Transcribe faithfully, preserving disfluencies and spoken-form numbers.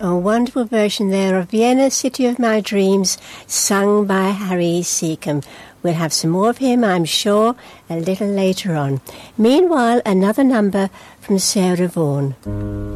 A wonderful version there of Vienna, City of My Dreams, sung by Harry Secombe. We'll have some more of him, I'm sure, a little later on. Meanwhile, another number from Sarah Vaughan.